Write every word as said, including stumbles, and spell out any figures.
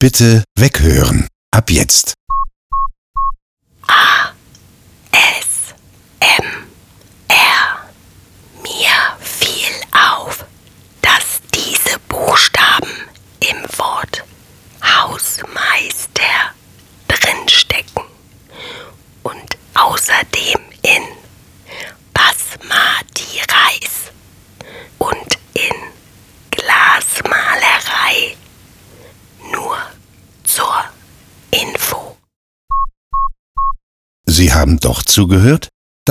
Bitte weghören. Ab jetzt. A S M R. Mir fiel auf, dass diese Buchstaben im Wort Hausmeister drinstecken und außerdem in Basmati Reis und in Glasmalerei. Nur zur Info. Sie haben doch zugehört?